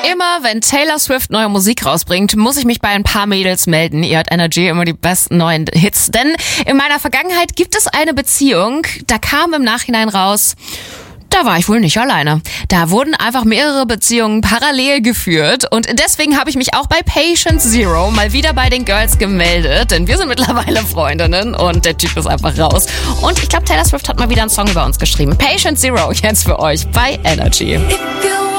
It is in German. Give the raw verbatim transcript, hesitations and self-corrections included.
Immer wenn Taylor Swift neue Musik rausbringt, muss ich mich bei ein paar Mädels melden. Ihr hört Energy, immer die besten neuen Hits. Denn in meiner Vergangenheit gibt es eine Beziehung, da kam im Nachhinein raus, da war ich wohl nicht alleine. Da wurden einfach mehrere Beziehungen parallel geführt und deswegen habe ich mich auch bei Patient Zero mal wieder bei den Girls gemeldet, denn wir sind mittlerweile Freundinnen und der Typ ist einfach raus. Und ich glaube, Taylor Swift hat mal wieder einen Song über uns geschrieben. Patient Zero jetzt für euch bei Energy.